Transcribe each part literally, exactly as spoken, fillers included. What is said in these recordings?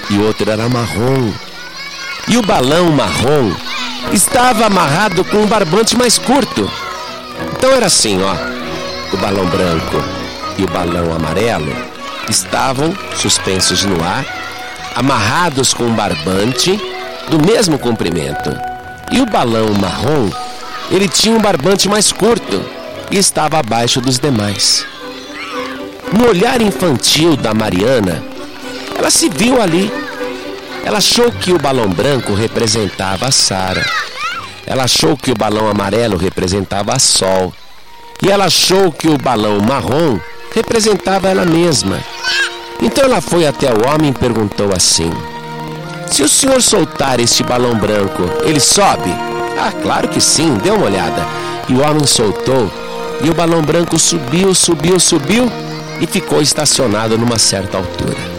e outro era marrom. E o balão marrom estava amarrado com um barbante mais curto. Então era assim, ó. O balão branco e o balão amarelo estavam suspensos no ar, amarrados com um barbante do mesmo comprimento. E o balão marrom, ele tinha um barbante mais curto e estava abaixo dos demais. No olhar infantil da Mariana, ela se viu ali. Ela achou que o balão branco representava a Sara. Ela achou que o balão amarelo representava a Sol. E ela achou que o balão marrom representava ela mesma. Então ela foi até o homem e perguntou assim: se o senhor soltar este balão branco, ele sobe? Ah, claro que sim, dê uma olhada. E o homem soltou, e o balão branco subiu, subiu, subiu e ficou estacionado numa certa altura.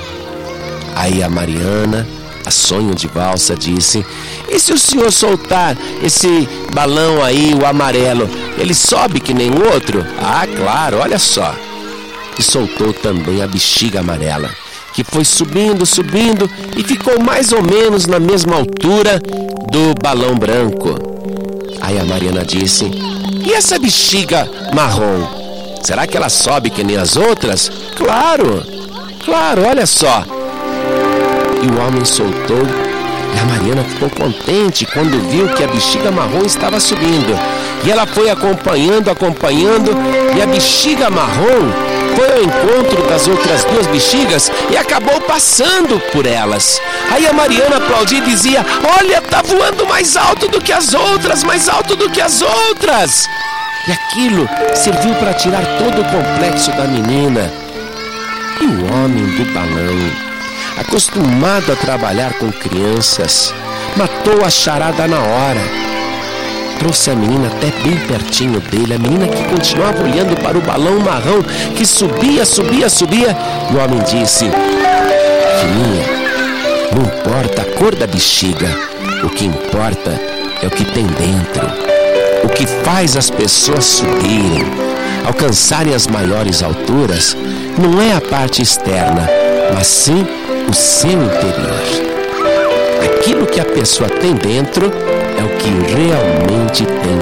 Aí a Mariana, a sonho de valsa, disse: e se o senhor soltar esse balão aí, o amarelo, ele sobe que nem o outro? Ah, claro, olha só. E soltou também a bexiga amarela, que foi subindo, subindo e ficou mais ou menos na mesma altura do balão branco. Aí a Mariana disse: e essa bexiga marrom? Será que ela sobe que nem as outras? Claro, claro, olha só. E o homem soltou, e a Mariana ficou contente quando viu que a bexiga marrom estava subindo. E ela foi acompanhando, acompanhando, e a bexiga marrom foi ao encontro das outras duas bexigas e acabou passando por elas. Aí a Mariana aplaudia e dizia: olha, tá voando mais alto do que as outras, mais alto do que as outras. E aquilo serviu para tirar todo o complexo da menina. E o homem do balão, acostumado a trabalhar com crianças, matou a charada na hora. Trouxe a menina até bem pertinho dele, a menina que continuava olhando para o balão marrom que subia, subia, subia. E o homem disse: filhinha, não importa a cor da bexiga, o que importa é o que tem dentro. O que faz as pessoas subirem, alcançarem as maiores alturas, não é a parte externa, mas sim o seu interior. Aquilo que a pessoa tem dentro é o que realmente tem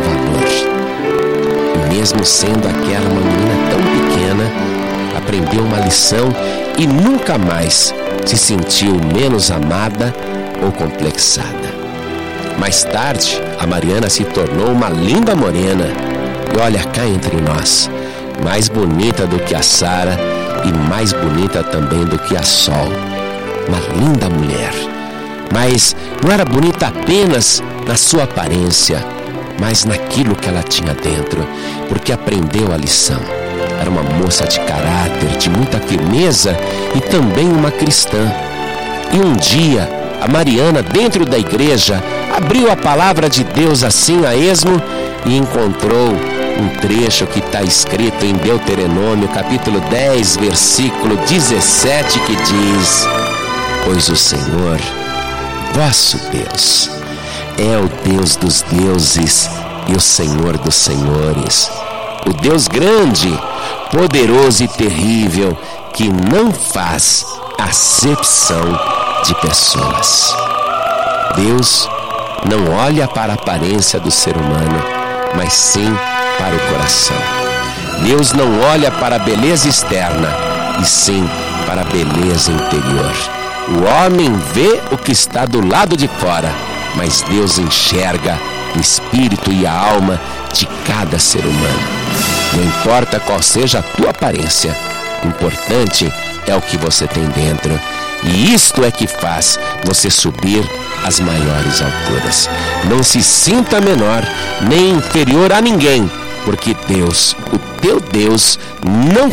valor. E mesmo sendo aquela uma menina tão pequena, aprendeu uma lição e nunca mais se sentiu menos amada ou complexada. Mais tarde, a Mariana se tornou uma linda morena. E olha, cá entre nós, mais bonita do que a Sara e mais bonita também do que a Sol. Uma linda mulher. Mas não era bonita apenas na sua aparência, mas naquilo que ela tinha dentro, porque aprendeu a lição. Era uma moça de caráter, de muita firmeza e também uma cristã. E um dia, a Mariana, dentro da igreja, abriu a palavra de Deus assim a esmo e encontrou um trecho que está escrito em Deuteronômio, capítulo dez, versículo dezessete, que diz: pois o Senhor, vosso Deus, é o Deus dos deuses e o Senhor dos senhores, o Deus grande, poderoso e terrível, que não faz acepção de pessoas. Deus não olha para a aparência do ser humano, mas sim para o coração. Deus não olha para a beleza externa, e sim para a beleza interior. O homem vê o que está do lado de fora, mas Deus enxerga o espírito e a alma de cada ser humano. Não importa qual seja a tua aparência, o importante é o que você tem dentro. E isto é que faz você subir às maiores alturas. Não se sinta menor nem inferior a ninguém, porque Deus, o teu Deus, não